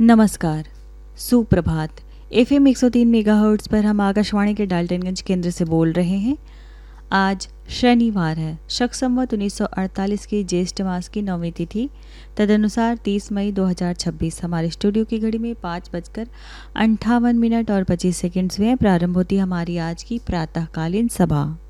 नमस्कार, सुप्रभात। FM 103 megahertz पर हम आकाशवाणी के डाल्टनगंज केंद्र से बोल रहे हैं। आज शनिवार है, शक संवत 1948 की ज्येष्ठ मास की 9वीं तिथि, तदनुसार 30 मई 2026। हमारे स्टूडियो की घड़ी में 5:58 और 25 सेकंड्स हुए हैं। प्रारंभ होती हमारी आज की प्रातःकालीन सभा।